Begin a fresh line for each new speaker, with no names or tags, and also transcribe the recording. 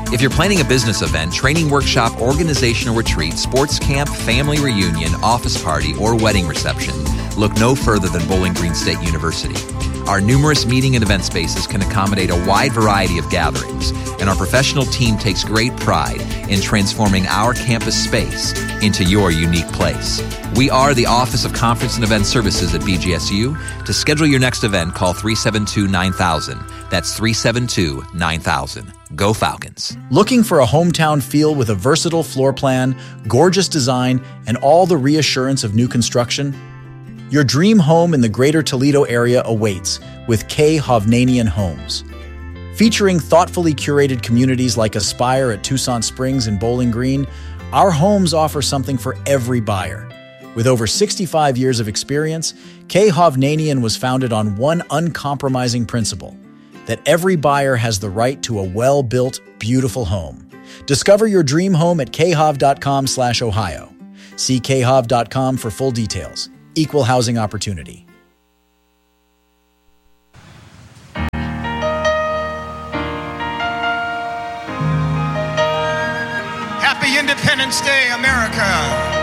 If you're planning a business event, training workshop, organizational retreat, sports camp, family reunion, office party, or wedding reception, look no further than Bowling Green State University. Our numerous meeting and event spaces can accommodate a wide variety of gatherings, and our professional team takes great pride in transforming our campus space into your unique place. We are the Office of Conference and Event Services at BGSU. To schedule your next event, call 372-9000. That's 372-9000. Go Falcons.
Looking for a hometown feel with a versatile floor plan, gorgeous design, and all the reassurance of new construction? Your dream home in the greater Toledo area awaits with K. Hovnanian Homes. Featuring thoughtfully curated communities like Aspire at Tucson Springs and Bowling Green, our homes offer something for every buyer. With over 65 years of experience, K. Hovnanian was founded on one uncompromising principle: that every buyer has the right to a well-built, beautiful home. Discover your dream home at khov.com/Ohio. See khov.com for full details. Equal housing opportunity.
Happy Independence Day, America.